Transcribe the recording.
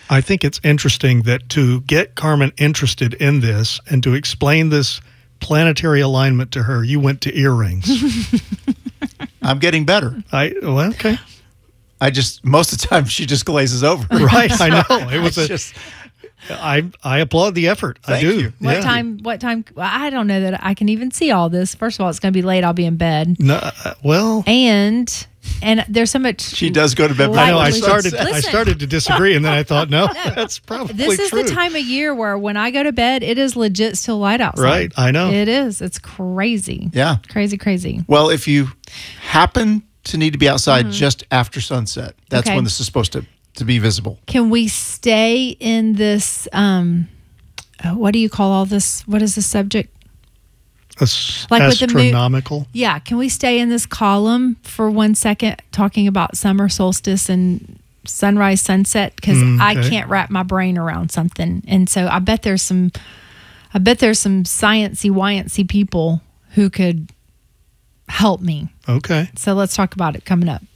I think it's interesting that to get Carmen interested in this and to explain this planetary alignment to her, you went to earrings. I'm getting better. Okay. Most of the time she just glazes over. Right, I know. It was I applaud the effort. Thank I do. you. What time? I don't know that I can even see all this. First of all, it's going to be late. I'll be in bed. No, well, and there's so much. She does go to bed. I know. I Listen. started to disagree, and then I thought, no, that's probably This is true. the time of year where when I go to bed, it is legit still light outside. Right, I know. It is. It's crazy. Yeah. Crazy. Well, if you happen to need to be outside just after sunset, that's Okay. when this is supposed to be visible. Can we stay in this? What do you call all this? What is the subject? Like with the moon- Astronomical. Yeah. Can we stay in this column for 1 second talking about summer solstice and sunrise, sunset? Because I okay. can't wrap my brain around something. And so I bet there's some sciencey people who could help me. Okay. So let's talk about it coming up.